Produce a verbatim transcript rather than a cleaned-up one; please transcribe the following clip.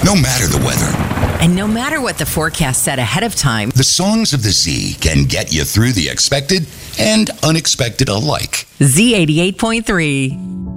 No matter the weather. And no matter what the forecast said ahead of time, the songs of the Z can get you through the expected and unexpected alike. Z eighty-eight point three.